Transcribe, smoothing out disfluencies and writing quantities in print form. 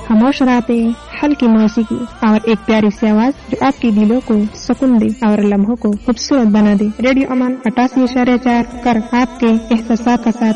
खामोश रातें, हल्की मौसीकी और एक प्यारी सी आवाज जो आपके दिलों को सुकून दे और लम्हों को खूबसूरत बना दे। रेडियो अमन 88.4 कर आपके एहसास का साथ